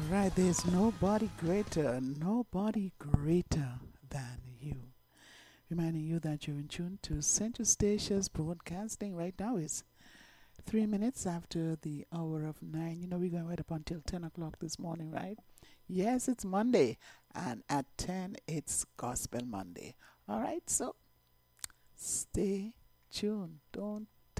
Right, there's nobody greater than you. Reminding you that you're in tune to Central Stations broadcasting right now is 3 minutes after the hour of 9. You know, we're going right up until 10 o'clock this morning, right? Yes, it's Monday, and at 10, it's Gospel Monday. All right, so stay tuned. Don't